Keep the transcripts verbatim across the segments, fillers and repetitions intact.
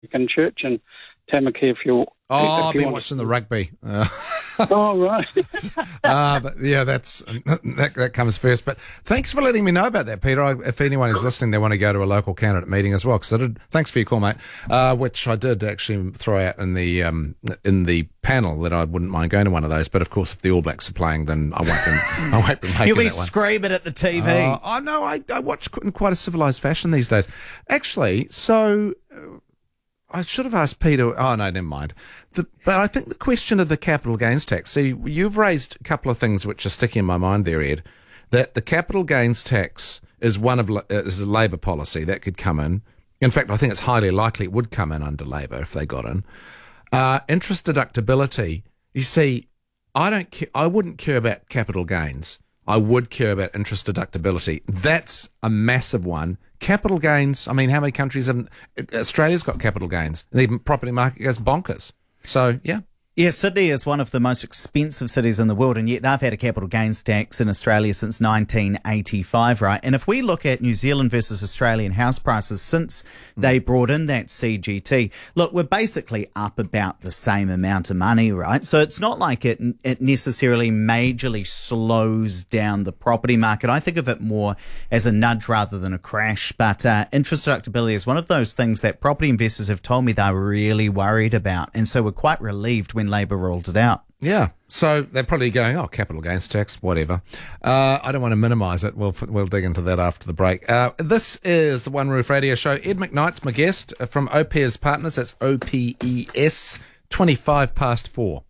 Church in Tamaki if you. Oh, if I've you been want watching the rugby. Uh, oh, right. uh, but yeah, that's that, that comes first. But thanks for letting me know about that, Peter. I, if anyone is listening, they want to go to a local candidate meeting as well. Because I did. Thanks for your call, mate. Uh, which I did actually throw out in the um, in the panel that I wouldn't mind going to one of those. But of course, if the All Blacks are playing, then I won't. Be, I won't be making You'll be that one. screaming at the T V. Uh, I know. I, I watch in quite a civilised fashion these days. Actually, so. Uh, I should have asked Peter. Oh, no, never mind. The, but I think the question of the capital gains tax. See, you've raised a couple of things which are sticking in my mind there, Ed. That the capital gains tax is one of uh, is a Labor policy that could come in. In fact, I think it's highly likely it would come in under Labor if they got in. Uh, interest deductibility. You see, I don't. Ca- I wouldn't care about capital gains. I would care about interest deductibility. That's a massive one. Capital gains, I mean, how many countries have... Australia's got capital gains. The property market goes bonkers. So, yeah. Yeah, Sydney is one of the most expensive cities in the world, and yet they've had a capital gains tax in Australia since nineteen eighty-five, right? And if we look at New Zealand versus Australian house prices since they brought in that C G T, look, we're basically up about the same amount of money, right? So it's not like it it necessarily majorly slows down the property market. I think of it more as a nudge rather than a crash, but uh, interest deductibility is one of those things that property investors have told me they're really worried about, and so we're quite relieved when Labor rolled it out. Yeah, so they're probably going, oh, capital gains tax, whatever. Uh, I don't want to minimise it. We'll we'll dig into that after the break. Uh, this is the One Roof Radio Show. Ed McKnight's my guest from O P E S Partners. That's O P E S, twenty-five past four.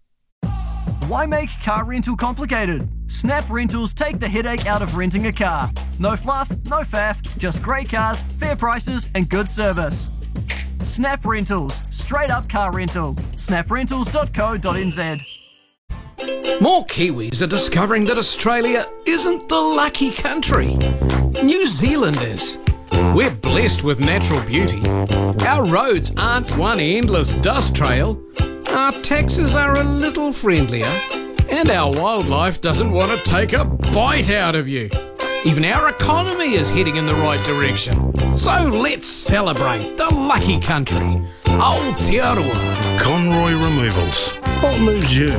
Why make car rental complicated? Snap Rentals take the headache out of renting a car. No fluff, no faff, just great cars, fair prices and good service. Snap Rentals, straight up car rental. snap rentals dot co dot n z. More Kiwis are discovering that Australia isn't the lucky country. New Zealand is. We're blessed with natural beauty. Our roads aren't one endless dust trail. Our taxes are a little friendlier. And our wildlife doesn't want to take a bite out of you. Even our economy is heading in the right direction. So let's celebrate the lucky country. Aotearoa. Conroy Removals. What moves you?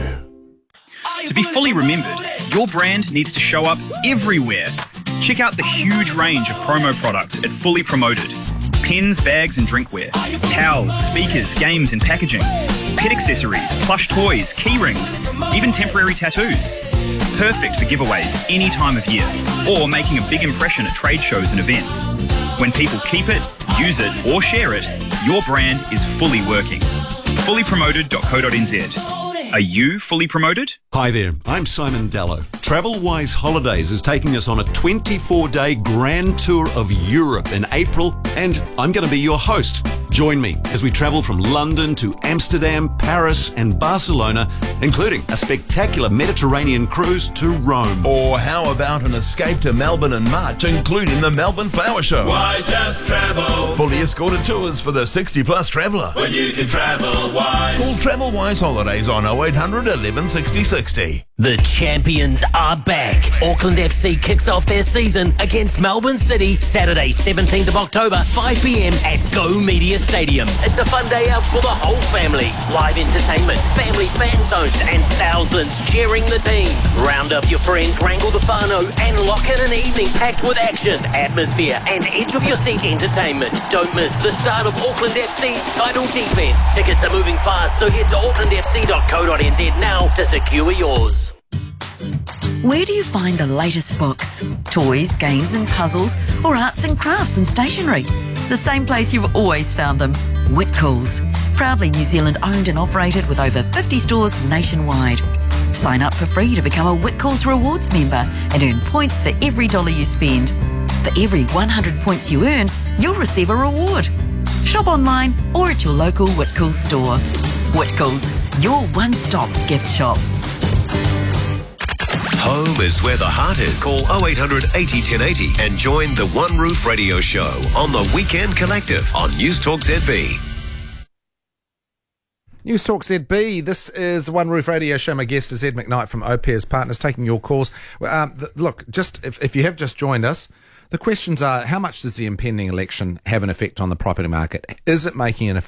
To be fully remembered, your brand needs to show up everywhere. Check out the huge range of promo products at Fully Promoted. Pens, bags and drinkware, towels, speakers, games and packaging, pet accessories, plush toys, key rings, even temporary tattoos. Perfect for giveaways any time of year, or making a big impression at trade shows and events. When people keep it, use it or share it, your brand is fully working. fully promoted dot co dot n z. Are you fully promoted? Hi there, I'm Simon Dallow. TravelWise Holidays is taking us on a twenty-four day grand tour of Europe in April, and I'm going to be your host. Join me as we travel from London to Amsterdam, Paris and Barcelona, including a spectacular Mediterranean cruise to Rome. Or how about an escape to Melbourne in March, including the Melbourne Flower Show? Why just travel? Fully escorted tours for the sixty plus traveller. When you can travel wise. Call TravelWise Holidays on oh eight hundred, eleven sixty, sixty. The champions are back. Auckland F C kicks off their season against Melbourne City Saturday seventeenth of October, five p m at Go Media Stadium. It's a fun day out for the whole family. Live entertainment, family fan zones and thousands cheering the team. Round up your friends, wrangle the whānau and lock in an evening packed with action, atmosphere and edge of your seat entertainment. Don't miss the start of Auckland F C's title defence. Tickets are moving fast, so head to auckland f c dot co dot n z now to secure yours. Where do you find the latest books, toys, games and puzzles, or arts and crafts and stationery? The same place you've always found them, Whitcoulls. Proudly New Zealand owned and operated with over fifty stores nationwide. Sign up for free to become a Whitcoulls Rewards member and earn points for every dollar you spend. For every one hundred points you earn, you'll receive a reward. Shop online or at your local Whitcoulls store. Whitcoulls, your one-stop gift shop. Home is where the heart is. Call oh eight hundred, eighty, ten eighty and join the One Roof Radio Show on the Weekend Collective on News Talk Z B. News Talk Z B. This is the One Roof Radio Show. My guest is Ed McKnight from O P E S Partners, taking your calls. Um, th- look, just if, if you have just joined us, The questions are, how much does the impending election have an effect on the property market? Is it making an,